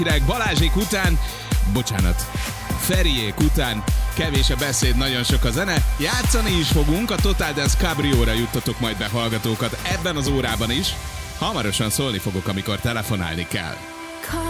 Balázsék után, Feriék után kevés a beszéd, nagyon sok a zene. Játszani is fogunk, a Total Dance Cabrióra juttatok majd be hallgatókat ebben az órában is. Hamarosan szólni fogok, amikor telefonálni kell.